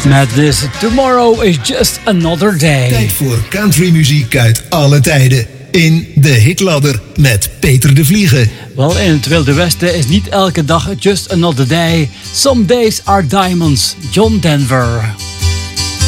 Madness, tomorrow is just another day. Tijd voor countrymuziek uit alle tijden. In de hitladder met Peter de Vlieger. Wel, in het Wilde Westen is niet elke dag just another day. Some days are diamonds. John Denver.